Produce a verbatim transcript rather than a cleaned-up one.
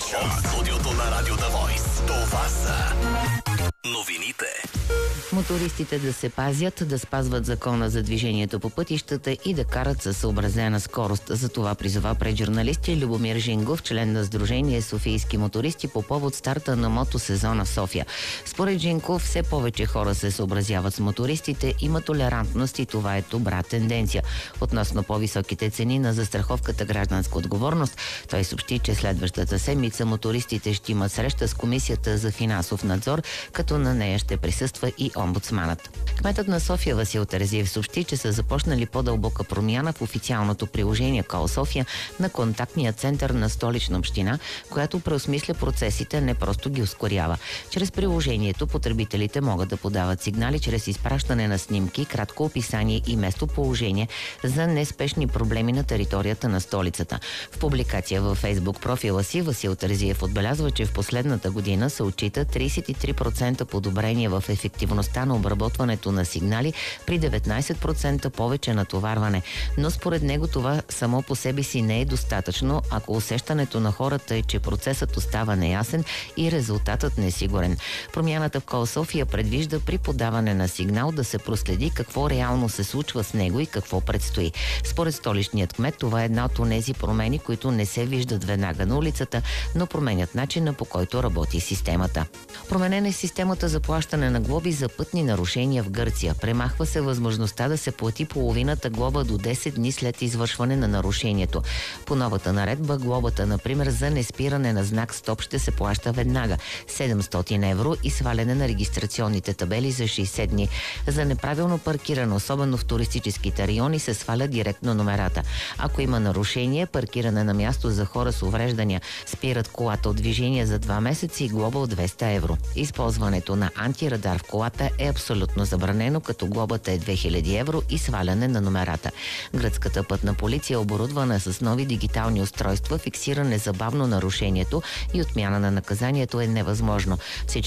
От студиото на Радио The Voice. Това са новините. Мотористите да се пазят, да спазват закона за движението по пътищата и да карат със съобразена скорост. За това призова пред журналисти Любомир Жингов, член на Сдружение Софийски мотористи, по повод старта на мотосезона в София. Според Жингов, все повече хора се съобразяват с мотористите, има толерантност и това е добра тенденция. Относно по-високите цени на застраховката гражданска отговорност, той съобщи, че следващата седмица мотористите ще имат среща с Комисията за финансов надзор, като на нея ще присъства и омбудсманът. Кметът на София Васил Терзиев съобщи, че са започнали по-дълбока промяна в официалното приложение Call София на контактния център на Столична община, която преосмисля процесите, не просто ги ускорява. Чрез приложението потребителите могат да подават сигнали чрез изпращане на снимки, кратко описание и местоположение за неспешни проблеми на територията на столицата. В публикация във Фейсбук профила си Васил Терзиев отбелязва, че в последната година се отчита тридесет и три процента подобрение в ефективността на обработването на сигнали при деветнадесет процента повече натоварване. Но според него това само по себе си не е достатъчно, ако усещането на хората е, че процесът остава неясен и резултатът несигурен. Промяната в Call София предвижда при подаване на сигнал да се проследи какво реално се случва с него и какво предстои. Според столичният кмет, това е една от онези промени, които не се виждат веднага на улицата, но променят начина, по който работи системата. Променена е системата за плащане на глоби за пътни нарушения в Гърция. Премахва се възможността да се плати половината глоба до десет дни след извършване на нарушението. По новата наредба, глобата, например, за неспиране на знак стоп ще се плаща веднага – седемстотин евро, и сваляне на регистрационните табели за шейсет дни. За неправилно паркиране, особено в туристическите райони, се сваля директно номерата. Ако има нарушение, паркиране на място за хора с увреждания, спират колата от движение за два месеца и глоба от двеста евро. Използването на антирадар в колата е абсолютно забранено, като глобата е две хиляди евро и сваляне на номерата. Гръцката пътна полиция е оборудвана с нови дигитални устройства, фиксира незабавно нарушението и отмяна на наказанието е невъзможно. Всички